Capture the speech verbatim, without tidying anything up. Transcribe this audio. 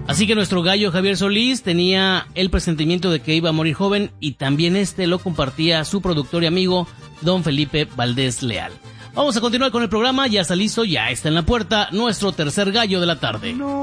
Así que nuestro gallo Javier Solís tenía el presentimiento de que iba a morir joven y también este lo compartía su productor y amigo don Felipe Valdés Leal. Vamos a continuar con el programa, ya está listo, ya está en la puerta nuestro tercer gallo de la tarde. No.